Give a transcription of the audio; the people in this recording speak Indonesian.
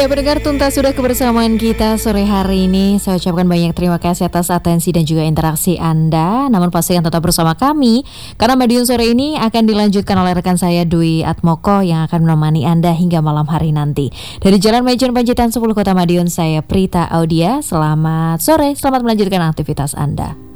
Ya, pendengar, tuntas sudah kebersamaan kita sore hari ini. Saya ucapkan banyak terima kasih atas atensi dan juga interaksi Anda. Namun pastikan tetap bersama kami, karena Madiun sore ini akan dilanjutkan oleh rekan saya Dwi Atmoko yang akan menemani Anda hingga malam hari nanti. Dari Jalan Maijen Pancitan 10 Kota Madiun, saya Prita Audia. Selamat sore, selamat melanjutkan aktivitas Anda.